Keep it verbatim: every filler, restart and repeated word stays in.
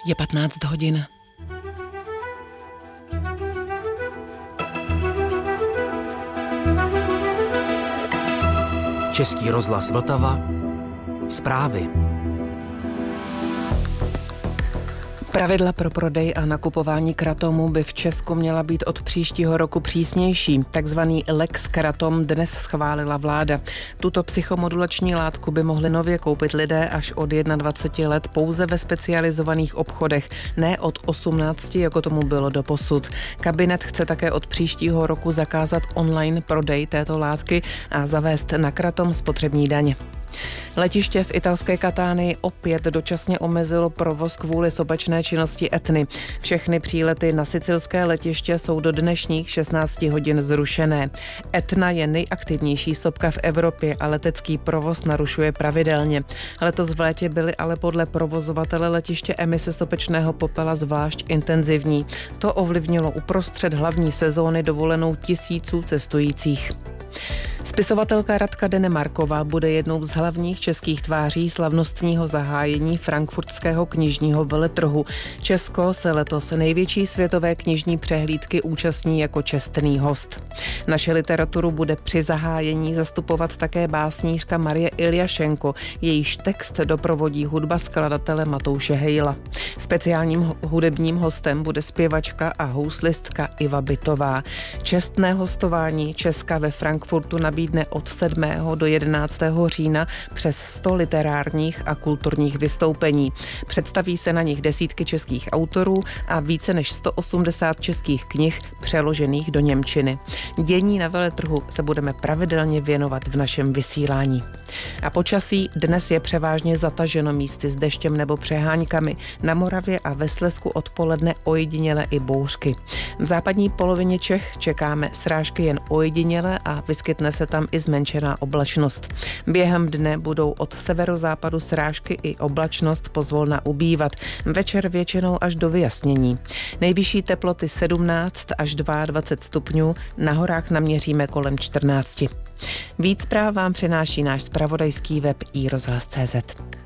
Je patnáct hodin. Český rozhlas Vltava. Zprávy. Pravidla pro prodej a nakupování kratomu by v Česku měla být od příštího roku přísnější. Takzvaný Lex Kratom dnes schválila vláda. Tuto psychomodulační látku by mohli nově koupit lidé až od dvaceti jedna let pouze ve specializovaných obchodech, ne od osmnácti, jako tomu bylo doposud. Kabinet chce také od příštího roku zakázat online prodej této látky a zavést na kratom spotřební daň. Letiště v italské Katánii opět dočasně omezilo provoz kvůli sopečné činnosti Etny. Všechny přílety na sicilské letiště jsou do dnešních šestnácti hodin zrušené. Etna je nejaktivnější sopka v Evropě a letecký provoz narušuje pravidelně. Letos v létě byly ale podle provozovatele letiště emise sopečného popela zvlášť intenzivní. To ovlivnilo uprostřed hlavní sezóny dovolenou tisíců cestujících. Spisovatelka Radka Denemarková bude jednou z hlavních českých tváří slavnostního zahájení frankfurtského knižního veletrhu. Česko se letos největší světové knižní přehlídky účastní jako čestný host. Naše literaturu bude při zahájení zastupovat také básnířka Marie Iljašenko, jejíž text doprovodí hudba skladatele Matouše Hejla. Speciálním hudebním hostem bude zpěvačka a houslistka Iva Bytová. Čestné hostování Česka ve Frankfurtu nabídne od sedmého do jedenáctého října přes sto literárních a kulturních vystoupení. Představí se na nich desítky českých autorů a více než sto osmdesát českých knih přeložených do němčiny. Dění na veletrhu se budeme pravidelně věnovat v našem vysílání. A počasí dnes je převážně zataženo místy s deštěm nebo přeháňkami. Na Moravě a ve Slezsku odpoledne ojediněle i bouřky. V západní polovině Čech čekáme srážky jen ojediněle a vyskytne se tam i zmenšená oblačnost. Během dne budou od severozápadu srážky i oblačnost pozvolna ubývat. Večer většinou až do vyjasnění. Nejvyšší teploty sedmnáct až dvacet dva stupňů, na horách naměříme kolem čtrnáct. Víc zpráv vám přináší náš zpravodajský web i rozhlas tečka cé zet.